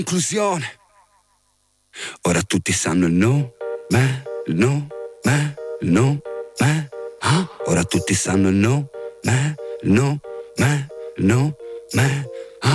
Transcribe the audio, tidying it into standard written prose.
Conclusione. Ora tutti sanno il nome, il nome, il nome, ah? Ora tutti sanno il nome, il nome, il nome,